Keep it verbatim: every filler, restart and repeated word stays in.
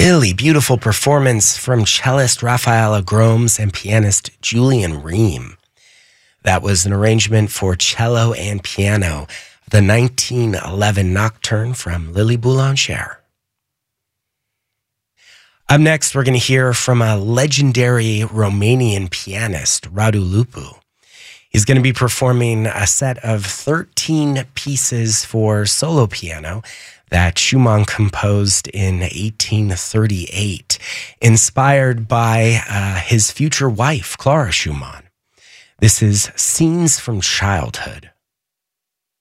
Really beautiful performance from cellist Raffaella Gromes and pianist Julian Ream. That was an arrangement for cello and piano, the nineteen eleven Nocturne from Lily Boulanger. Up next, we're going to hear from a legendary Romanian pianist, Radu Lupu. He's going to be performing a set of thirteen pieces for solo piano that Schumann composed in eighteen thirty-eight, inspired by uh, his future wife, Clara Schumann. This is Scenes from Childhood.